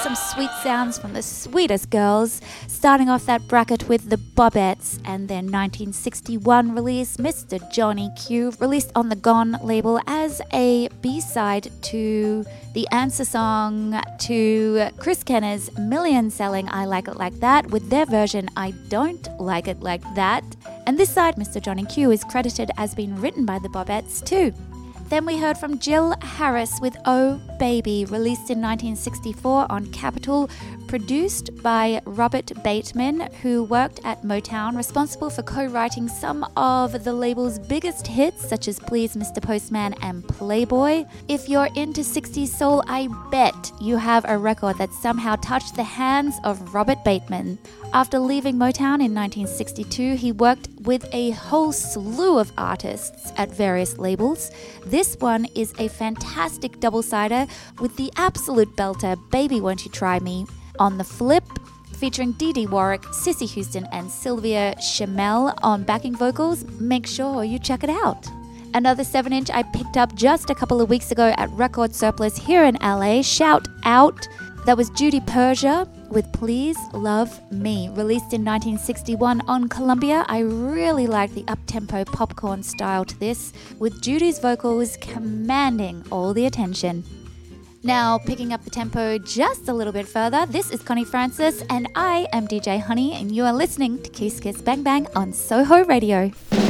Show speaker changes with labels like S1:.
S1: some sweet sounds from the sweetest girls, starting off that bracket with the Bobettes and their 1961 release, Mr. Johnny Q, released on the Gone label as a B-side to the answer song to Chris Kenner's million-selling I Like It Like That, with their version I Don't Like It Like That. And this side, Mr. Johnny Q, is credited as being written by the Bobettes too. Then we heard from Jill Harris with Oh Baby, released in 1964 on Capitol, produced by Robert Bateman, who worked at Motown, responsible for co-writing some of the label's biggest hits, such as Please Mr. Postman and Playboy. If you're into 60s soul, I bet you have a record that somehow touched the hands of Robert Bateman. After leaving Motown in 1962, he worked with a whole slew of artists at various labels. This one is a fantastic double-sider with the absolute belter Baby Won't You Try Me on the flip, featuring Dee Dee Warwick, Cissy Houston and Sylvia Chamel on backing vocals. Make sure you check it out. Another 7-inch I picked up just a couple of weeks ago at Record Surplus here in LA. Shout out! That was Judy Persia with Please Love Me, released in 1961 on Columbia. I really like the up-tempo popcorn style to this, with Judy's vocals commanding all the attention. Now, picking up the tempo just a little bit further, this is Connie Francis and I am DJ Honey, and you are listening to Kiss Kiss Bang Bang on Soho Radio.